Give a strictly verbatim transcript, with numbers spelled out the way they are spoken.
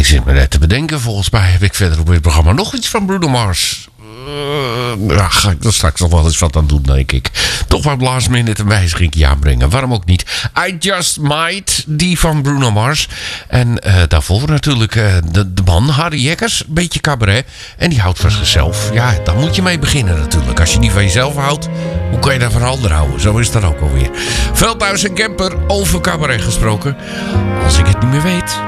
zit me net te bedenken. Volgens mij heb ik verder op het programma nog iets van Bruno Mars. Uh, ja, ga ik er straks nog wel eens wat aan doen, denk ik. Toch wat last minute een wijziging aanbrengen. Waarom ook niet? I Just Might, die van Bruno Mars. En uh, daarvoor natuurlijk uh, de, de man, Harry Jekkers. Een beetje cabaret. En die houdt van zichzelf. Ja, daar moet je mee beginnen natuurlijk. Als je niet van jezelf houdt, hoe kan je daar van anderen houden? Zo is dat ook alweer. Veldhuis en Kemper, over cabaret gesproken. Als ik het niet meer weet...